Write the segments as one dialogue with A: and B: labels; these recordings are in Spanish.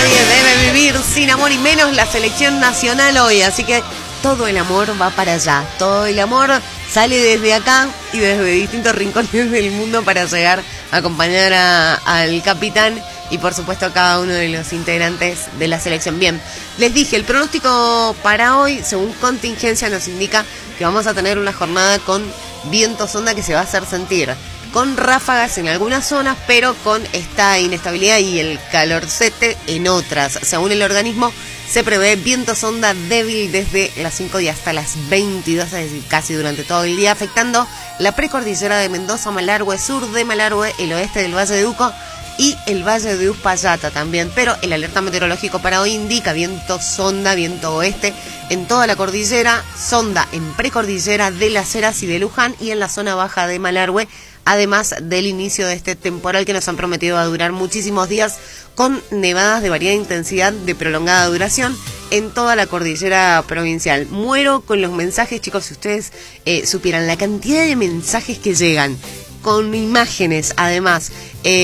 A: Nadie debe vivir sin amor y menos la selección nacional hoy. Así que todo el amor va para allá. Todo el amor sale desde acá y desde distintos rincones del mundo para llegar a acompañar al capitán y por supuesto a cada uno de los integrantes de la selección. Bien, les dije, el pronóstico para hoy, según contingencia, nos indica que vamos a tener una jornada con viento sonda que se va a hacer sentir, con ráfagas en algunas zonas, pero con esta inestabilidad y el calorcete en otras. Según el organismo, se prevé viento sonda débil desde las 5 y hasta las 22, es decir, casi durante todo el día, afectando la precordillera de Mendoza, Malargüe, sur de Malargüe, el oeste del Valle de Uco y el Valle de Uspallata también. Pero el alerta meteorológico para hoy indica viento sonda, viento oeste en toda la cordillera, sonda en precordillera de Las Heras y de Luján y en la zona baja de Malargüe, además del inicio de este temporal que nos han prometido va a durar muchísimos días, con nevadas de variada intensidad de prolongada duración en toda la cordillera provincial. Muero con los mensajes, chicos, si ustedes supieran la cantidad de mensajes que llegan, con imágenes además.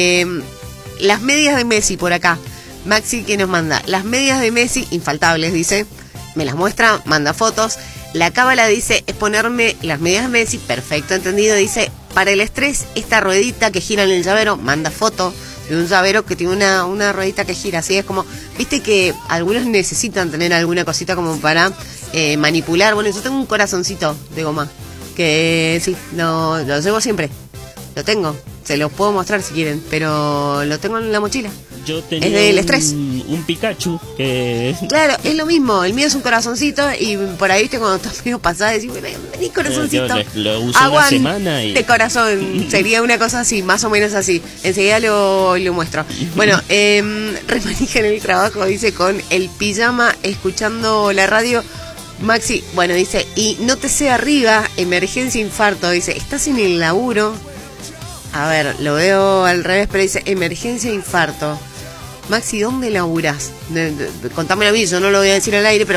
A: Las medias de Messi por acá, Maxi que nos manda, las medias de Messi, infaltables, dice, me las muestra, manda fotos. La cábala dice, es ponerme las medias de Messi, perfecto, entendido, dice, para el estrés, esta ruedita que gira en el llavero, manda foto de un llavero que tiene una ruedita que gira, así es como, viste que algunos necesitan tener alguna cosita como para manipular. Bueno, yo tengo un corazoncito de goma, que sí, lo llevo siempre, lo tengo, se los puedo mostrar si quieren, pero lo tengo en la mochila.
B: Yo tenía
A: es del estrés.
B: Un Pikachu que...
A: Claro, es lo mismo, el mío es un corazoncito y por ahí, viste, cuando estás medio pasada, decís, vení corazoncito.
B: Yo lo uso una semana y...
A: de corazón, sería una cosa así, más o menos así. Enseguida lo muestro. Bueno, Remanija en el trabajo, dice, con el pijama, escuchando la radio. Maxi, bueno, dice, y nótese arriba, emergencia infarto, dice, ¿estás en el laburo? A ver, lo veo al revés, pero dice, emergencia infarto. Maxi, ¿dónde laburás? Contámelo a mí, yo no lo voy a decir al aire, pero